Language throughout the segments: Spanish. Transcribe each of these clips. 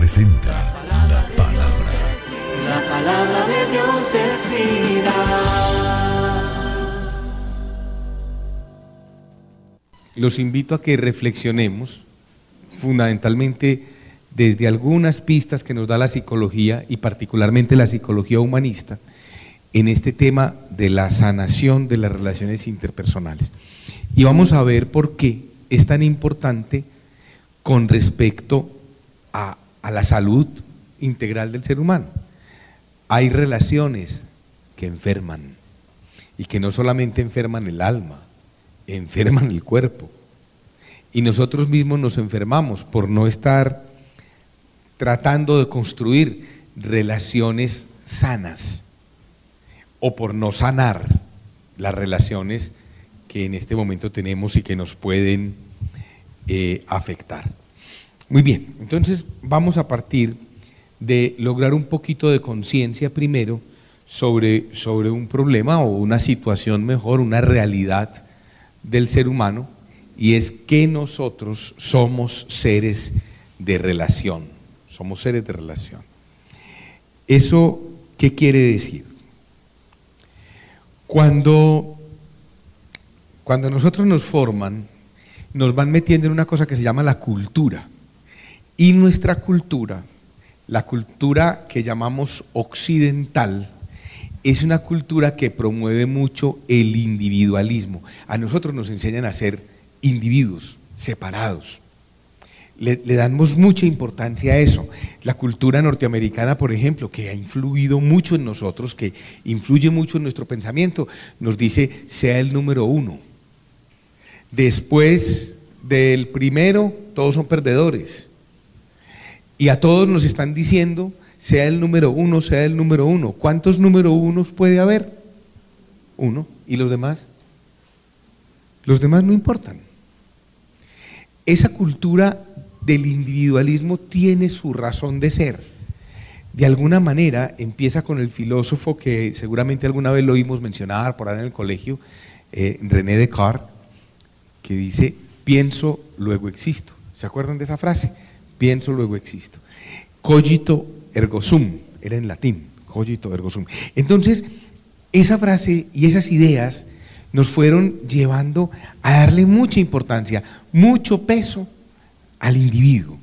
presenta la palabra. La palabra de Dios es vida. Los invito a que reflexionemos fundamentalmente desde algunas pistas que nos da la psicología y particularmente la psicología humanista en este tema de la sanación de las relaciones interpersonales. Y vamos a ver por qué es tan importante con respecto a la salud integral del ser humano. Hay relaciones que enferman y que no solamente enferman el alma, enferman el cuerpo. Y nosotros mismos nos enfermamos por no estar tratando de construir relaciones sanas o por no sanar las relaciones que en este momento tenemos y que nos pueden afectar. Muy bien, entonces vamos a partir de lograr un poquito de conciencia primero sobre un problema o una situación mejor, una realidad del ser humano, y es que nosotros somos seres de relación, somos seres de relación. ¿Eso qué quiere decir? Cuando nosotros nos forman, nos van metiendo en una cosa que se llama la cultura, y nuestra cultura, la cultura que llamamos occidental, es una cultura que promueve mucho el individualismo. A nosotros nos enseñan a ser individuos separados. Le damos mucha importancia a eso. La cultura norteamericana, por ejemplo, que ha influido mucho en nosotros, que influye mucho en nuestro pensamiento, nos dice, sea el número uno. Después del primero, todos son perdedores. Y a todos nos están diciendo, sea el número uno, sea el número uno. ¿Cuántos número unos puede haber? Uno. ¿Y los demás? Los demás no importan. Esa cultura del individualismo tiene su razón de ser. De alguna manera empieza con el filósofo que seguramente alguna vez lo oímos mencionar por ahí en el colegio, René Descartes, que dice, pienso, luego existo. ¿Se acuerdan de esa frase? Pienso, luego existo. Cogito ergo sum, era en latín, cogito ergo sum. Entonces, esa frase y esas ideas nos fueron llevando a darle mucha importancia, mucho peso al individuo,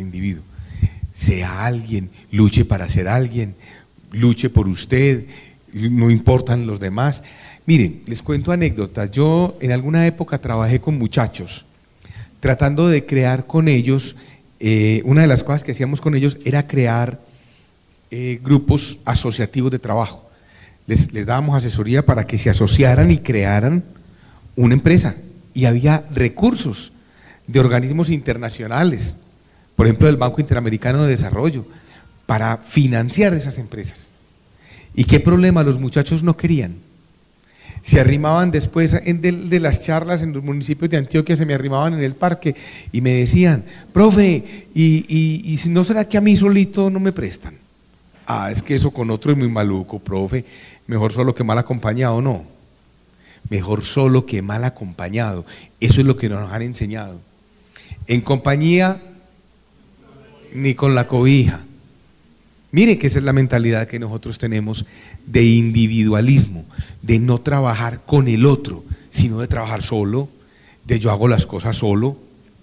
Sea alguien, luche para ser alguien, luche por usted, no importan los demás. Miren, les cuento anécdotas. Yo en alguna época trabajé con muchachos, tratando de crear con ellos, una de las cosas que hacíamos con ellos era crear grupos asociativos de trabajo. Les dábamos asesoría para que se asociaran y crearan una empresa, y había recursos de organismos internacionales, por ejemplo del Banco Interamericano de Desarrollo, para financiar esas empresas. ¿Y qué problema? Los muchachos no querían. Se arrimaban después de las charlas en los municipios de Antioquia, se me arrimaban en el parque y me decían, profe, y si no será que a mí solito no me prestan. Ah, es que eso con otro es muy maluco, profe, mejor solo que mal acompañado. No, mejor solo que mal acompañado. Eso es lo que nos han enseñado. En compañía, ni con la cobija. Mire que esa es la mentalidad que nosotros tenemos de individualismo, de no trabajar con el otro, sino de trabajar solo, de yo hago las cosas solo,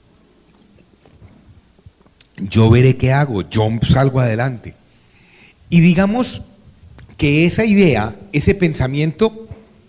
yo veré qué hago, yo salgo adelante. Y digamos que esa idea, ese pensamiento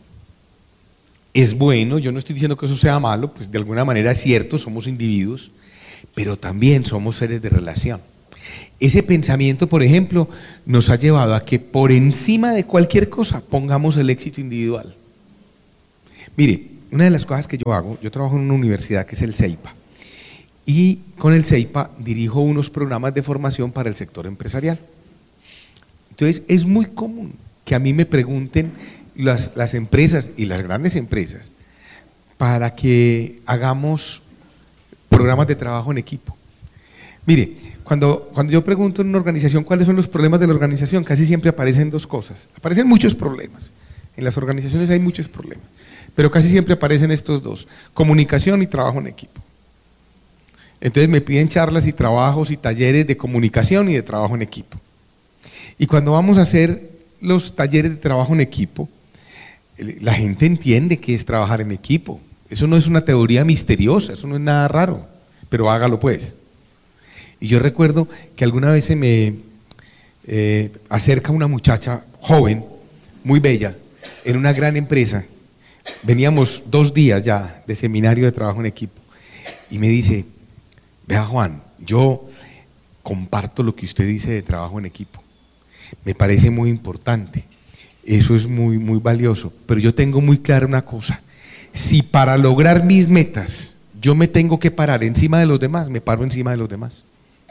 es bueno, yo no estoy diciendo que eso sea malo, pues de alguna manera es cierto, somos individuos, pero también somos seres de relación. Ese pensamiento, por ejemplo, nos ha llevado a que por encima de cualquier cosa pongamos el éxito individual. Mire, una de las cosas que yo hago, yo trabajo en una universidad que es el CEIPA, y con el CEIPA dirijo unos programas de formación para el sector empresarial. Entonces es muy común que a mí me pregunten las empresas y las grandes empresas para que hagamos programas de trabajo en equipo. Mire, cuando yo pregunto en una organización cuáles son los problemas de la organización, casi siempre aparecen dos cosas. Aparecen muchos problemas. En las organizaciones hay muchos problemas, pero casi siempre aparecen estos dos: comunicación y trabajo en equipo. Entonces me piden charlas y trabajos y talleres de comunicación y de trabajo en equipo. Y cuando vamos a hacer los talleres de trabajo en equipo, la gente entiende qué es trabajar en equipo. Eso no es una teoría misteriosa, eso no es nada raro, pero hágalo pues. Y yo recuerdo que alguna vez se me acerca una muchacha joven, muy bella, en una gran empresa. Veníamos 2 días ya de seminario de trabajo en equipo y me dice: vea Juan, yo comparto lo que usted dice de trabajo en equipo, me parece muy importante, eso es muy, muy valioso, pero yo tengo muy clara una cosa: si para lograr mis metas yo me tengo que parar encima de los demás, me paro encima de los demás.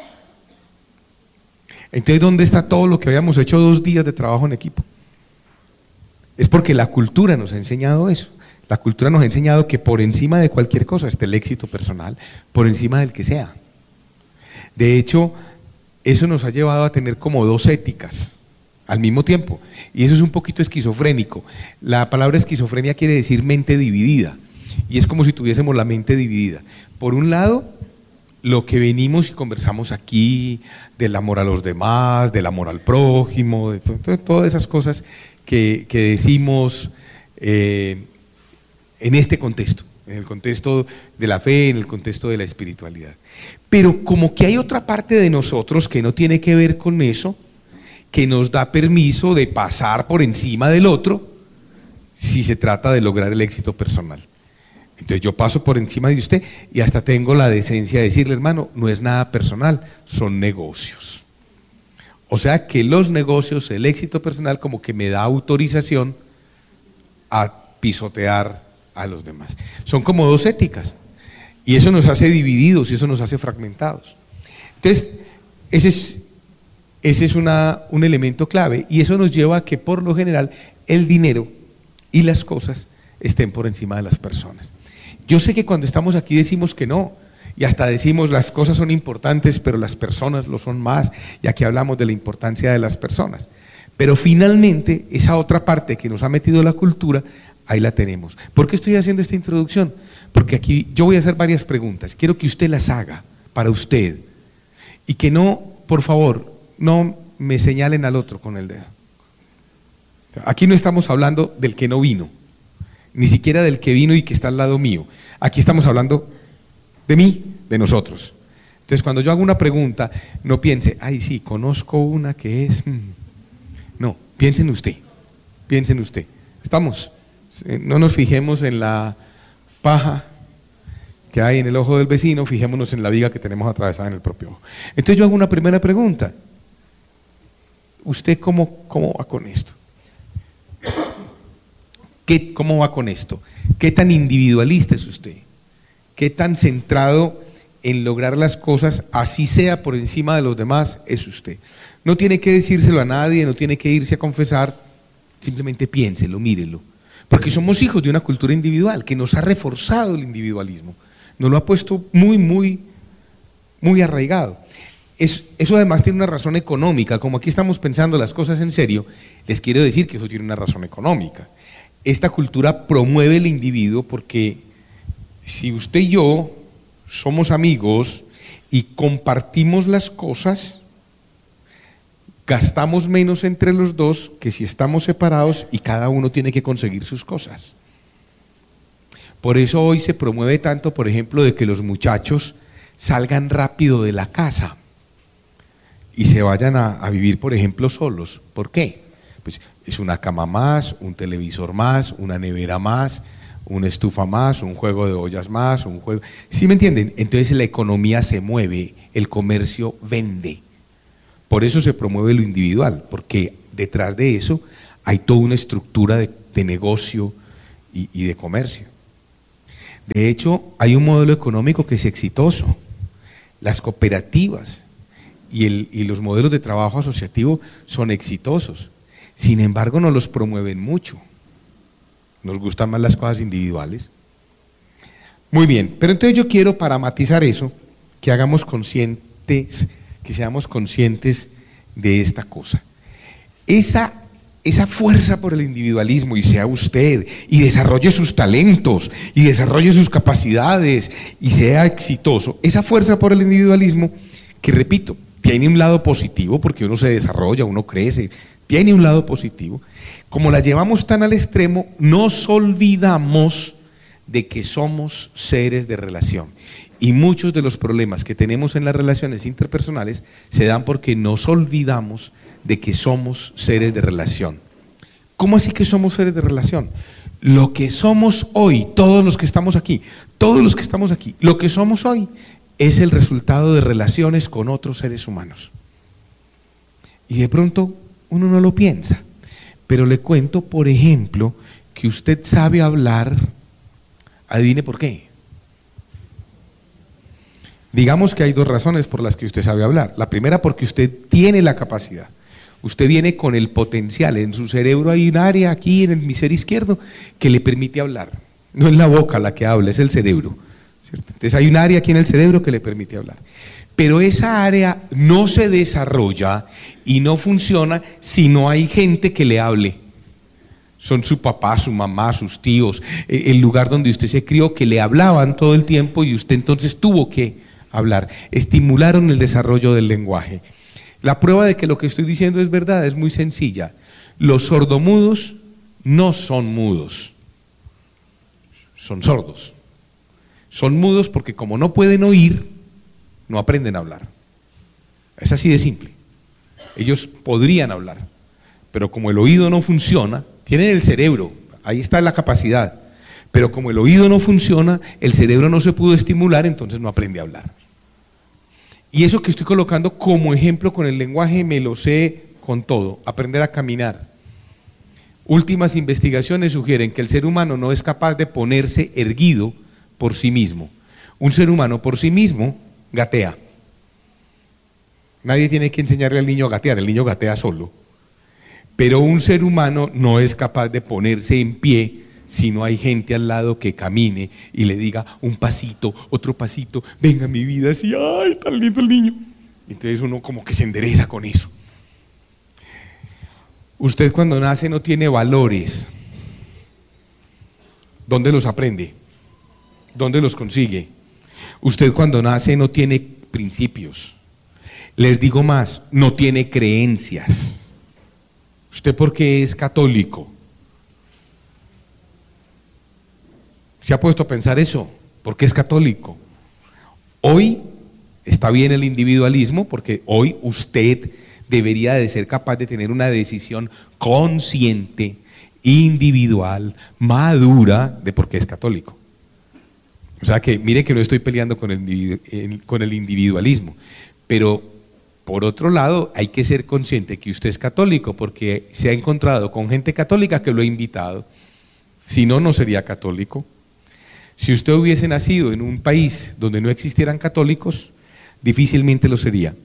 Entonces, ¿dónde está todo lo que habíamos hecho 2 días de trabajo en equipo? Es porque la cultura nos ha enseñado eso. La cultura nos ha enseñado que por encima de cualquier cosa está el éxito personal, por encima del que sea. De hecho, eso nos ha llevado a tener como 2 éticas al mismo tiempo, y eso es un poquito esquizofrénico. La palabra esquizofrenia quiere decir mente dividida, y es como si tuviésemos la mente dividida. Por un lado, lo que venimos y conversamos aquí, del amor a los demás, del amor al prójimo, de todas esas cosas que decimos en este contexto, en el contexto de la fe, en el contexto de la espiritualidad. Pero como que hay otra parte de nosotros que no tiene que ver con eso, que nos da permiso de pasar por encima del otro si se trata de lograr el éxito personal. Entonces yo paso por encima de usted y hasta tengo la decencia de decirle: hermano, no es nada personal, son negocios. O sea que los negocios, el éxito personal, como que me da autorización a pisotear a los demás. Son como 2 éticas, y eso nos hace divididos y eso nos hace fragmentados. Entonces, ese es un elemento clave, y eso nos lleva a que por lo general el dinero y las cosas estén por encima de las personas. Yo sé que cuando estamos aquí decimos que no, y hasta decimos las cosas son importantes, pero las personas lo son más, y aquí hablamos de la importancia de las personas. Pero finalmente, esa otra parte que nos ha metido la cultura, ahí la tenemos. ¿Por qué estoy haciendo esta introducción? Porque aquí yo voy a hacer varias preguntas, quiero que usted las haga para usted, y que no, por favor, no me señalen al otro con el dedo. Aquí no estamos hablando del que no vino, ni siquiera del que vino y que está al lado mío. Aquí estamos hablando de mí, de nosotros. Entonces, cuando yo hago una pregunta, no piense: ay, sí, conozco una que es… No, piense en usted, piense en usted. ¿Estamos? No nos fijemos en la paja que hay en el ojo del vecino, fijémonos en la viga que tenemos atravesada en el propio ojo. Entonces yo hago una primera pregunta: ¿usted cómo va con esto? ¿Cómo va con esto? ¿Qué tan individualista es usted? ¿Qué tan centrado en lograr las cosas, así sea por encima de los demás, es usted? No tiene que decírselo a nadie, no tiene que irse a confesar, simplemente piénselo, mírelo. Porque somos hijos de una cultura individual que nos ha reforzado el individualismo, nos lo ha puesto muy, muy, muy arraigado. Eso además tiene una razón económica. Como aquí estamos pensando las cosas en serio, les quiero decir que eso tiene una razón económica. Esta cultura promueve el individuo porque si usted y yo somos amigos y compartimos las cosas, gastamos menos entre los dos que si estamos separados y cada uno tiene que conseguir sus cosas. Por eso hoy se promueve tanto, por ejemplo, de que los muchachos salgan rápido de la casa y se vayan a vivir, por ejemplo, solos. ¿Por qué? Pues es una cama más, un televisor más, una nevera más, una estufa más, un juego de ollas más, un juego… ¿Sí me entienden? Entonces la economía se mueve, el comercio vende. Por eso se promueve lo individual, porque detrás de eso hay toda una estructura de negocio y de comercio. De hecho, hay un modelo económico que es exitoso. Las cooperativas y los modelos de trabajo asociativo son exitosos. Sin embargo, no los promueven mucho. Nos gustan más las cosas individuales. Muy bien, pero entonces yo quiero, para matizar eso, que hagamos conscientes, que seamos conscientes de esta cosa. Esa esa fuerza por el individualismo, y sea usted, y desarrolle sus talentos, y desarrolle sus capacidades, y sea exitoso, esa fuerza por el individualismo, que repito, tiene un lado positivo porque uno se desarrolla, uno crece, tiene un lado positivo. Como la llevamos tan al extremo, nos olvidamos de que somos seres de relación. Y muchos de los problemas que tenemos en las relaciones interpersonales se dan porque nos olvidamos de que somos seres de relación. ¿Cómo así que somos seres de relación? Lo que somos hoy, todos los que estamos aquí, lo que somos hoy es el resultado de relaciones con otros seres humanos. Y de pronto uno no lo piensa, pero le cuento, por ejemplo, que usted sabe hablar, adivine por qué. Digamos que hay dos razones por las que usted sabe hablar. La primera, porque usted tiene la capacidad. Usted viene con el potencial. En su cerebro hay un área aquí en el hemisferio izquierdo que le permite hablar. No es la boca la que habla, es el cerebro, ¿cierto? Entonces hay un área aquí en el cerebro que le permite hablar. Pero esa área no se desarrolla y no funciona si no hay gente que le hable. Son su papá, su mamá, sus tíos, el lugar donde usted se crió, que le hablaban todo el tiempo y usted entonces tuvo que hablar. Estimularon el desarrollo del lenguaje. La prueba de que lo que estoy diciendo es verdad es muy sencilla. Los sordomudos no son mudos, son sordos. Son mudos porque como no pueden oír, no aprenden a hablar. Es así de simple. Ellos podrían hablar, pero como el oído no funciona, tienen el cerebro, ahí está la capacidad, pero como el oído no funciona, el cerebro no se pudo estimular, entonces no aprende a hablar. Y eso que estoy colocando como ejemplo con el lenguaje me lo sé con todo, aprender a caminar. Últimas investigaciones sugieren que el ser humano no es capaz de ponerse erguido por sí mismo. Un ser humano por sí mismo gatea. Nadie tiene que enseñarle al niño a gatear, el niño gatea solo. Pero un ser humano no es capaz de ponerse en pie si no hay gente al lado que camine y le diga un pasito, otro pasito, venga mi vida, así, ay, tan lindo el niño. Entonces uno como que se endereza con eso. Usted cuando nace no tiene valores. ¿Dónde los aprende? ¿Dónde los consigue? Usted cuando nace no tiene principios. Les digo más, no tiene creencias. ¿Usted por qué es católico? ¿Se ha puesto a pensar eso? ¿Por qué es católico? Hoy está bien el individualismo porque hoy usted debería de ser capaz de tener una decisión consciente, individual, madura de por qué es católico. O sea que mire que no estoy peleando con el individualismo, pero por otro lado hay que ser consciente que usted es católico porque se ha encontrado con gente católica que lo ha invitado, si no, no sería católico. Si usted hubiese nacido en un país donde no existieran católicos, difícilmente lo sería.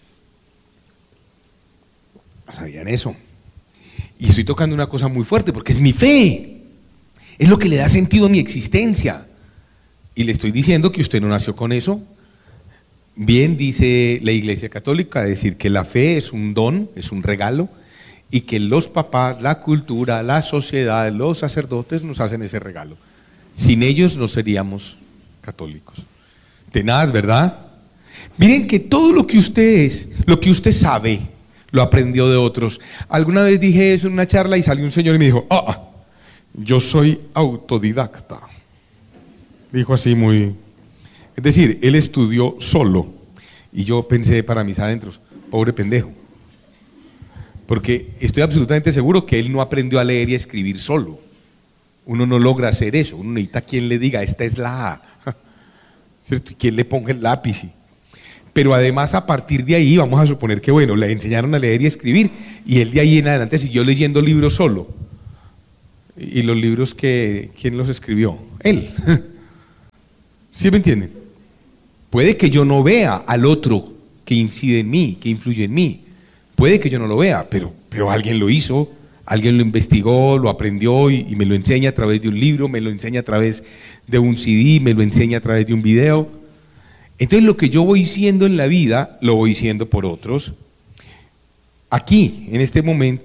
¿Sabían eso? Y estoy tocando una cosa muy fuerte porque es mi fe, es lo que le da sentido a mi existencia. Y le estoy diciendo que usted no nació con eso. Bien dice la Iglesia Católica, decir que la fe es un don, es un regalo, y que los papás, la cultura, la sociedad, los sacerdotes nos hacen ese regalo. Sin ellos no seríamos católicos. Tenaz, ¿verdad? Miren que todo lo que usted es, lo que usted sabe, lo aprendió de otros. Alguna vez dije eso en una charla y salió un señor y me dijo, yo soy autodidacta. Dijo así muy... Es decir, él estudió solo. Y yo pensé para mis adentros, pobre pendejo. Porque estoy absolutamente seguro que él no aprendió a leer y a escribir solo. Uno no logra hacer eso, uno necesita quien le diga, esta es la A, ¿cierto? Y quien le ponga el lápiz. Pero además a partir de ahí, vamos a suponer que bueno, le enseñaron a leer y a escribir, y él de ahí en adelante siguió leyendo libros solo. Y los libros ¿quién los escribió? Él. ¿Sí me entienden? Puede que yo no vea al otro que incide en mí, que influye en mí. Puede que yo no lo vea, pero alguien lo hizo. Alguien lo investigó, lo aprendió y me lo enseña a través de un libro, me lo enseña a través de un CD, me lo enseña a través de un video. Entonces lo que yo voy siendo en la vida, lo voy siendo por otros. Aquí, en este momento,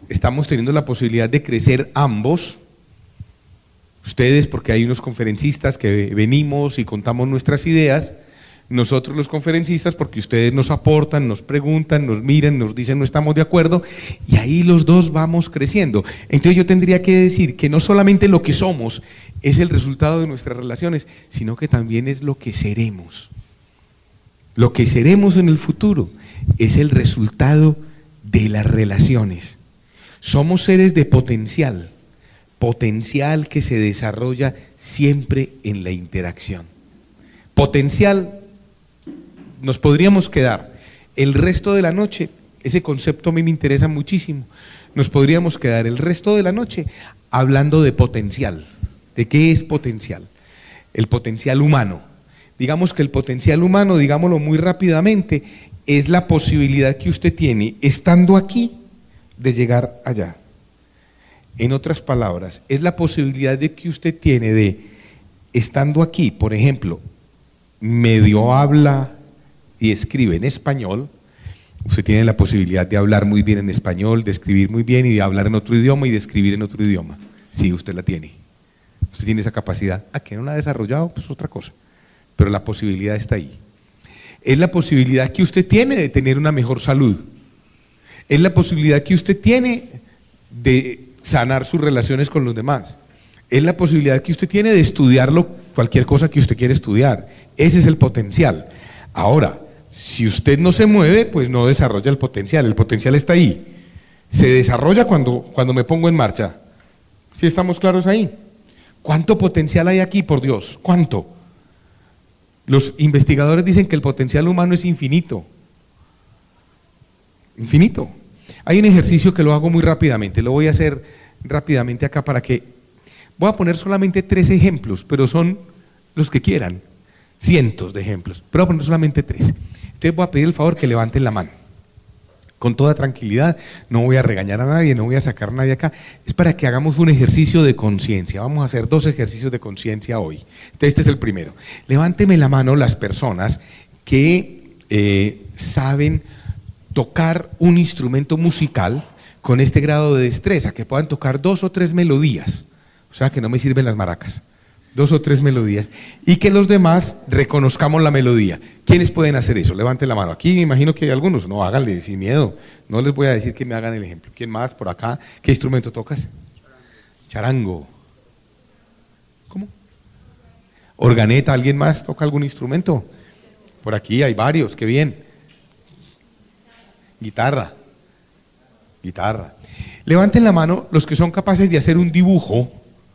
estamos teniendo la posibilidad de crecer ambos. Ustedes, porque hay unos conferencistas que venimos y contamos nuestras ideas. Nosotros los conferencistas, porque ustedes nos aportan, nos preguntan, nos miran, nos dicen no estamos de acuerdo, y ahí los dos vamos creciendo. Entonces yo tendría que decir que no solamente lo que somos es el resultado de nuestras relaciones, sino que también es lo que seremos. Lo que seremos en el futuro es el resultado de las relaciones. Somos seres de potencial, potencial que se desarrolla siempre en la interacción. Potencial. Nos podríamos quedar el resto de la noche, ese concepto a mí me interesa muchísimo, nos podríamos quedar el resto de la noche hablando de potencial. ¿De qué es potencial? El potencial humano. Digamos que el potencial humano, digámoslo muy rápidamente, es la posibilidad que usted tiene, estando aquí, de llegar allá. En otras palabras, es la posibilidad de que usted tiene de, estando aquí, por ejemplo, medio habla y escribe en español, usted tiene la posibilidad de hablar muy bien en español, de escribir muy bien y de hablar en otro idioma y de escribir en otro idioma. Sí, usted la tiene. Usted tiene esa capacidad. ¿A que no la ha desarrollado? Pues otra cosa. Pero la posibilidad está ahí. Es la posibilidad que usted tiene de tener una mejor salud. Es la posibilidad que usted tiene de sanar sus relaciones con los demás. Es la posibilidad que usted tiene de estudiarlo, cualquier cosa que usted quiera estudiar. Ese es el potencial. Ahora, si usted no se mueve, pues no desarrolla el potencial está ahí. Se desarrolla cuando me pongo en marcha. ¿Sí estamos claros ahí? ¿Cuánto potencial hay aquí, por Dios? ¿Cuánto? Los investigadores dicen que el potencial humano es infinito. Infinito. Hay un ejercicio que lo hago muy rápidamente, lo voy a hacer rápidamente acá para que… Voy a poner solamente 3 ejemplos, pero son los que quieran. Cientos de ejemplos, pero voy a poner solamente 3. Entonces voy a pedir el favor que levanten la mano. Con toda tranquilidad, no voy a regañar a nadie, no voy a sacar a nadie acá. Es para que hagamos un ejercicio de conciencia. Vamos a hacer 2 ejercicios de conciencia hoy. Entonces este es el primero. Levánteme la mano las personas que saben tocar un instrumento musical con este grado de destreza, que puedan tocar 2 o 3 melodías. O sea que no me sirven las maracas. 2 o 3 melodías, y que los demás reconozcamos la melodía. ¿Quiénes pueden hacer eso? Levanten la mano. Aquí me imagino que hay algunos. No, háganle, sin miedo. No les voy a decir que me hagan el ejemplo. ¿Quién más por acá? ¿Qué instrumento tocas? Charango. ¿Cómo? Organeta. ¿Alguien más toca algún instrumento? Por aquí hay varios, qué bien. Guitarra. Levanten la mano los que son capaces de hacer un dibujo,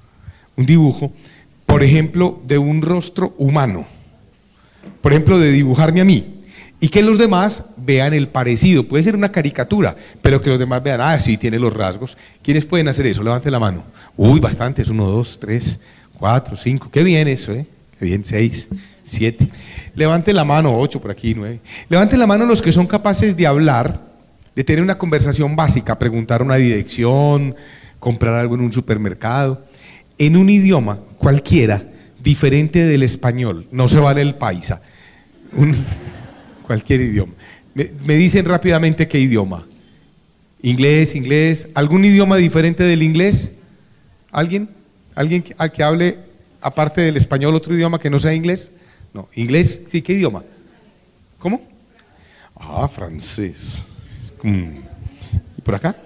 por ejemplo, de un rostro humano, por ejemplo, de dibujarme a mí, y que los demás vean el parecido. Puede ser una caricatura, pero que los demás vean, sí, tiene los rasgos. ¿Quiénes pueden hacer eso? Levanten la mano. Uy, bastantes, 1, 2, 3, 4, 5, qué bien eso, qué bien, 6, 7. Levanten la mano, 8 por aquí, 9. Levanten la mano los que son capaces de hablar, de tener una conversación básica, preguntar una dirección, comprar algo en un supermercado, en un idioma cualquiera, diferente del español. No se vale el paisa, cualquier idioma. Me dicen rápidamente qué idioma. Inglés, ¿algún idioma diferente del inglés? ¿Alguien que hable, aparte del español, otro idioma que no sea inglés? No, inglés, sí, ¿qué idioma? ¿Cómo? Francés. ¿Y por acá?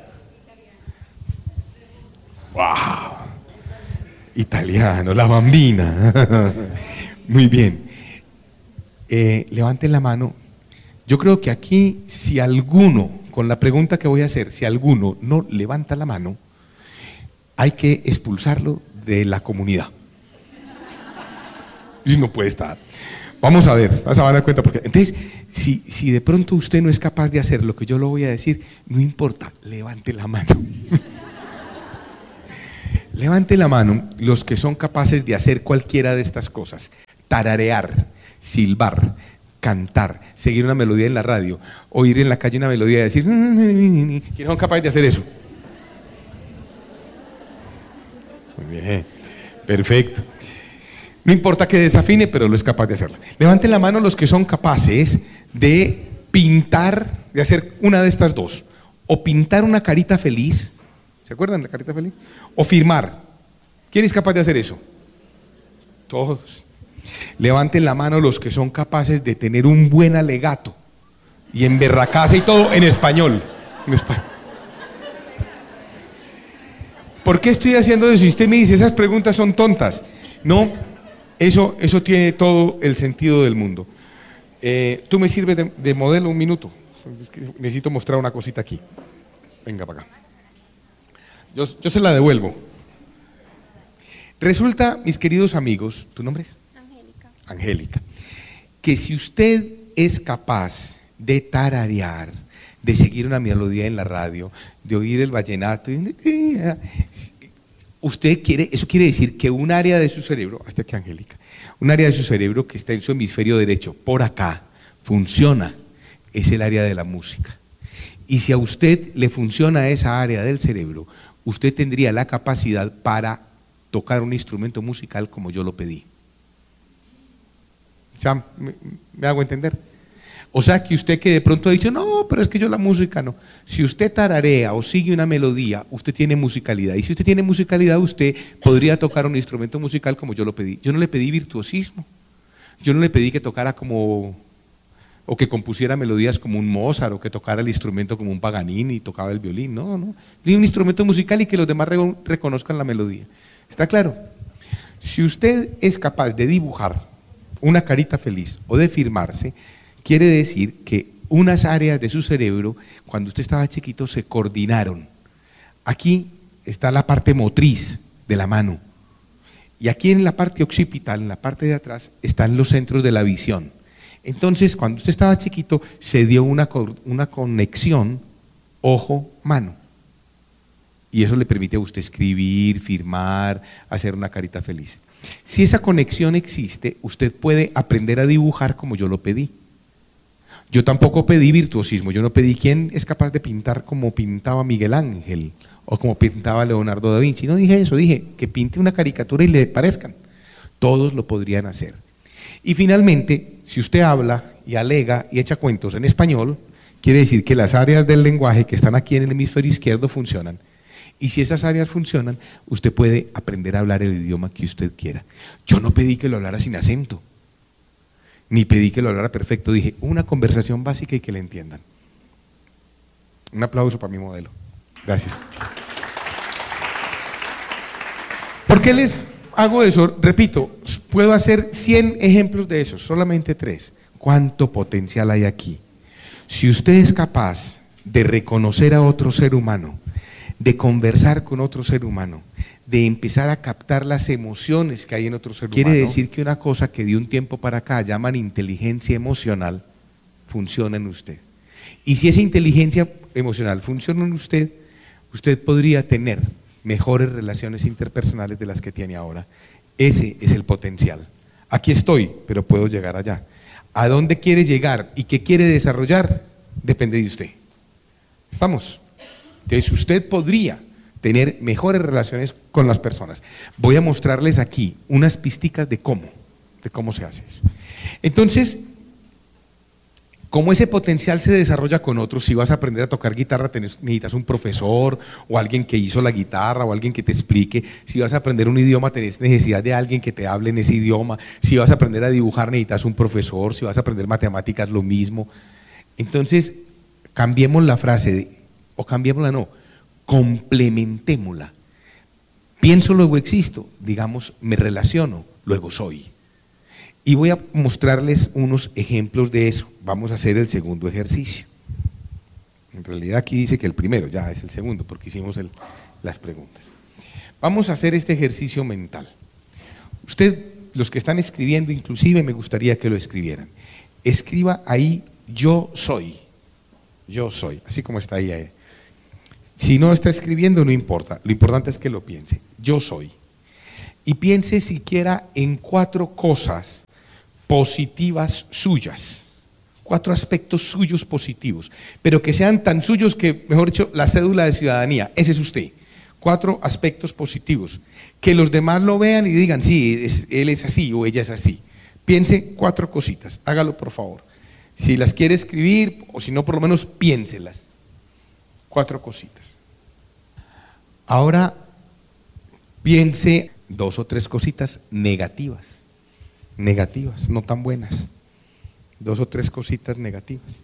¡Wow! Italiano, la bambina. Muy bien. Levanten la mano. Yo creo que aquí, si alguno, con la pregunta que voy a hacer, si alguno no levanta la mano, hay que expulsarlo de la comunidad. Y no puede estar. Vamos a ver, vas a dar cuenta porque. Entonces, si de pronto usted no es capaz de hacer lo que yo lo voy a decir, no importa, levante la mano. Levante la mano los que son capaces de hacer cualquiera de estas cosas: tararear, silbar, cantar, seguir una melodía en la radio, oír en la calle una melodía y decir, ¿quiénes son capaces de hacer eso? Muy bien, perfecto. No importa que desafine, pero lo es capaz de hacerlo. Levanten la mano los que son capaces de pintar, de hacer una de estas dos: o pintar una carita feliz, ¿Se acuerdan de la carita feliz? O firmar. ¿Quién es capaz de hacer eso? Todos. Levanten la mano los que son capaces de tener un buen alegato y emberracarse y todo en español. En español. ¿Por qué estoy haciendo eso? Si usted me dice, esas preguntas son tontas. No, eso tiene todo el sentido del mundo. Tú me sirves de modelo un minuto. Necesito mostrar una cosita aquí. Venga para acá. Yo se la devuelvo. Resulta, mis queridos amigos, ¿tu nombre es? Angélica. Angélica. Que si usted es capaz de tararear, de seguir una melodía en la radio, de oír el vallenato, eso quiere decir que un área de su cerebro, hasta aquí Angélica, un área de su cerebro que está en su hemisferio derecho, por acá, funciona, es el área de la música. Y si a usted le funciona esa área del cerebro, usted tendría la capacidad para tocar un instrumento musical como yo lo pedí. O sea, ¿me hago entender? O sea, que usted que de pronto ha dicho, no, pero es que yo la música no. Si usted tararea o sigue una melodía, usted tiene musicalidad. Y si usted tiene musicalidad, usted podría tocar un instrumento musical como yo lo pedí. Yo no le pedí virtuosismo. Yo no le pedí que tocara como, o que compusiera melodías como un Mozart, o que tocara el instrumento como un Paganini y tocaba el violín. No, no. Pedí un instrumento musical y que los demás reconozcan la melodía. ¿Está claro? Si usted es capaz de dibujar una carita feliz o de firmarse, quiere decir que unas áreas de su cerebro, cuando usted estaba chiquito, se coordinaron. Aquí está la parte motriz de la mano. Y aquí en la parte occipital, en la parte de atrás, están los centros de la visión. Entonces, cuando usted estaba chiquito, se dio una conexión ojo-mano. Y eso le permite a usted escribir, firmar, hacer una carita feliz. Si esa conexión existe, usted puede aprender a dibujar como yo lo pedí. Yo tampoco pedí virtuosismo, yo no pedí quién es capaz de pintar como pintaba Miguel Ángel o como pintaba Leonardo da Vinci. No dije eso, dije que pinte una caricatura y le parezcan. Todos lo podrían hacer. Y finalmente, si usted habla y alega y echa cuentos en español, quiere decir que las áreas del lenguaje que están aquí en el hemisferio izquierdo funcionan. Y si esas áreas funcionan, usted puede aprender a hablar el idioma que usted quiera. Yo no pedí que lo hablara sin acento, ni pedí que lo hablara perfecto. Dije, una conversación básica y que le entiendan. Un aplauso para mi modelo. Gracias. ¿Por qué les hago eso? Repito, puedo hacer 100 ejemplos de esos, solamente 3. ¿Cuánto potencial hay aquí? Si usted es capaz de reconocer a otro ser humano, de conversar con otro ser humano, de empezar a captar las emociones que hay en otro ser humano. Quiere decir que una cosa que de un tiempo para acá llaman inteligencia emocional, funciona en usted. Y si esa inteligencia emocional funciona en usted, usted podría tener mejores relaciones interpersonales de las que tiene ahora. Ese es el potencial. Aquí estoy, pero puedo llegar allá. ¿A dónde quiere llegar y qué quiere desarrollar? Depende de usted. ¿Estamos? Entonces usted podría tener mejores relaciones con las personas. Voy a mostrarles aquí unas pisticas de cómo se hace eso. Entonces, como ese potencial se desarrolla con otros, si vas a aprender a tocar guitarra necesitas un profesor o alguien que hizo la guitarra o alguien que te explique. Si vas a aprender un idioma tenés necesidad de alguien que te hable en ese idioma. Si vas a aprender a dibujar necesitas un profesor. Si vas a aprender matemáticas lo mismo. Entonces, cambiemos la frase o cambiémosla, no, complementémosla. Pienso, luego existo, digamos, me relaciono, luego soy. Y voy a mostrarles unos ejemplos de eso. Vamos a hacer el segundo ejercicio. En realidad aquí dice que el primero, ya es el segundo, porque hicimos las preguntas. Vamos a hacer este ejercicio mental. Usted, los que están escribiendo, inclusive me gustaría que lo escribieran. Escriba ahí, yo soy, así como está ahí. Si no está escribiendo, no importa, lo importante es que lo piense, yo soy. Y piense siquiera en 4 cosas positivas suyas, 4 aspectos suyos positivos, pero que sean tan suyos que, mejor dicho, la cédula de ciudadanía, ese es usted. 4 aspectos positivos, que los demás lo vean y digan, sí, él es así o ella es así. Piense 4 cositas, hágalo por favor. Si las quiere escribir, o si no, por lo menos piénselas. 4 cositas. Ahora piense 2 o 3 cositas negativas, no tan buenas. 2 o 3 cositas negativas.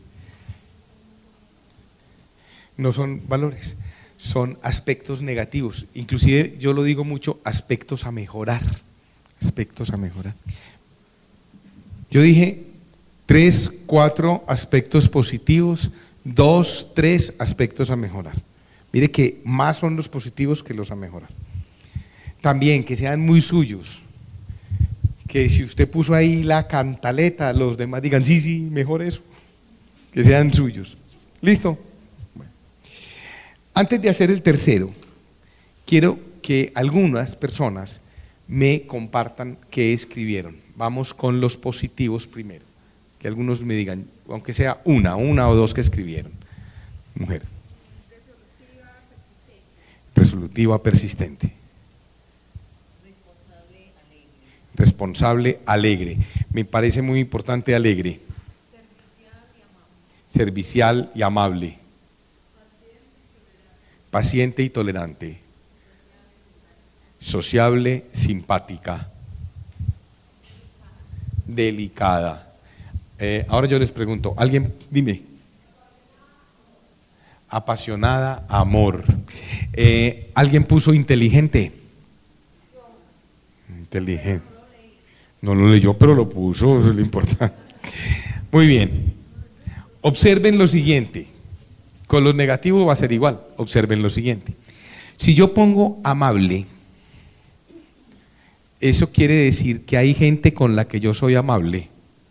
No son valores, son aspectos negativos. Inclusive yo lo digo mucho, aspectos a mejorar. Aspectos a mejorar. Yo dije 3, 4 aspectos positivos, 2, 3 aspectos a mejorar. Mire que más son los positivos que los a mejorar. También que sean muy suyos. Que si usted puso ahí la cantaleta, los demás digan, sí, sí, mejor eso. Que sean suyos. ¿Listo? Bueno. Antes de hacer el tercero, quiero que algunas personas me compartan qué escribieron. Vamos con los positivos primero. Que algunos me digan, aunque sea una o 2 que escribieron. Mujer. Resolutiva, persistente. Responsable, alegre. Me parece muy importante alegre. Servicial y amable. Paciente y tolerante. Sociable, simpática. Delicada. Ahora yo les pregunto, alguien, dime. Apasionada, amor. ¿Alguien puso inteligente? Inteligente. No lo leyó, pero lo puso, eso es lo importante. Muy bien. Observen lo siguiente. Con los negativos va a ser igual. Observen lo siguiente. Si yo pongo amable, eso quiere decir que hay gente con la que yo soy amable.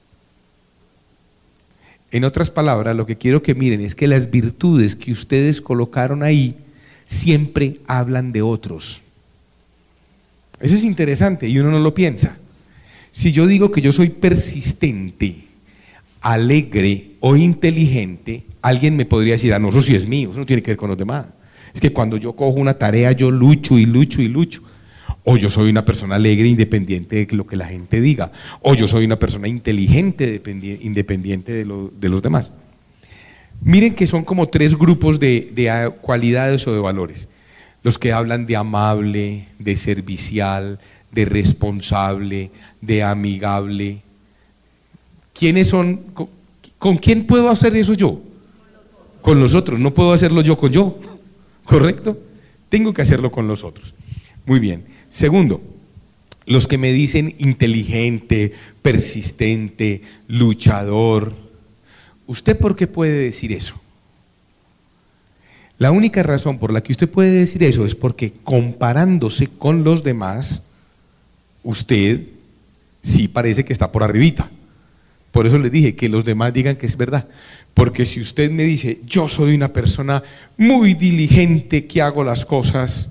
En otras palabras, lo que quiero que miren es que las virtudes que ustedes colocaron ahí siempre hablan de otros. Eso es interesante y uno no lo piensa. Si yo digo que yo soy persistente, alegre o inteligente, alguien me podría decir, no, eso sí es mío, eso no tiene que ver con los demás. Es que cuando yo cojo una tarea, yo lucho y lucho y lucho. O yo soy una persona alegre, independiente de lo que la gente diga. O yo soy una persona inteligente, independiente de los demás. Miren que son como 3 grupos de cualidades o de valores. Los que hablan de amable, de servicial, de responsable, de amigable. ¿Quiénes son? ¿Con quién puedo hacer eso yo? Con los otros. No puedo hacerlo yo con yo. ¿Correcto? Tengo que hacerlo con los otros. Muy bien. Segundo, los que me dicen inteligente, persistente, luchador. ¿Usted por qué puede decir eso? La única razón por la que usted puede decir eso es porque comparándose con los demás, usted sí parece que está por arribita. Por eso les dije que los demás digan que es verdad. Porque si usted me dice, yo soy una persona muy diligente que hago las cosas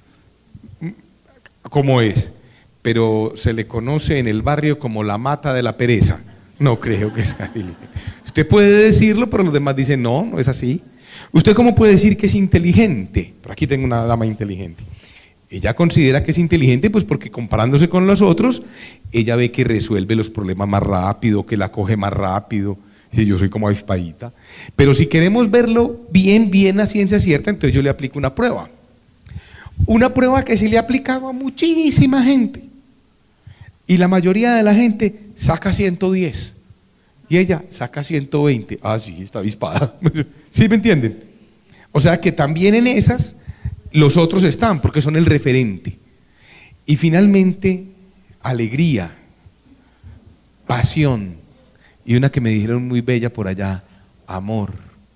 como es, pero se le conoce en el barrio como la mata de la pereza, no creo que sea diligente. Usted puede decirlo, pero los demás dicen, no, no es así. ¿Usted cómo puede decir que es inteligente? Por aquí tengo una dama inteligente. Ella considera que es inteligente pues porque comparándose con los otros, ella ve que resuelve los problemas más rápido, que la coge más rápido. Si yo soy como avispadita. Pero si queremos verlo bien a ciencia cierta, entonces yo le aplico una prueba. Una prueba que sí le aplicaba a muchísima gente. Y la mayoría de la gente saca 110. Y ella saca 120. Ah, sí, está avispada. ¿Sí me entienden? O sea que también en esas los otros están, porque son el referente. Y finalmente, alegría, pasión, y una que me dijeron muy bella por allá, amor.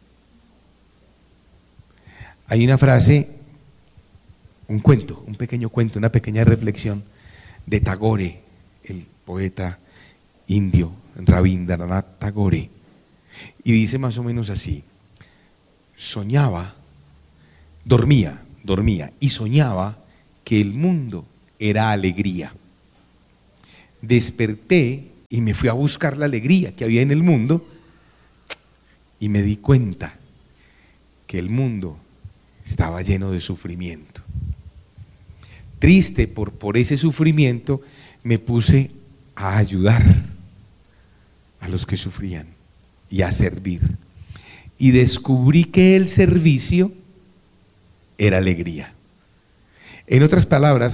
Hay una frase, un cuento, un pequeño cuento, una pequeña reflexión de Tagore, el poeta indio, Rabindranath Tagore, y dice más o menos así: soñaba, dormía y soñaba que el mundo era alegría. Desperté y me fui a buscar la alegría que había en el mundo y me di cuenta que el mundo estaba lleno de sufrimiento. Triste por ese sufrimiento, me puse a ayudar a los que sufrían y a servir. Y descubrí que el servicio era alegría. En otras palabras,